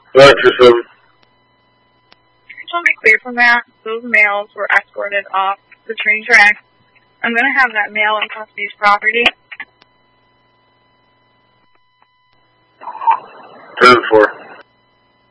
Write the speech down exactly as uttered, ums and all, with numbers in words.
Alexis, um, I just want to be clear from that. Those males were escorted off the train track. I'm going to have that male in custody property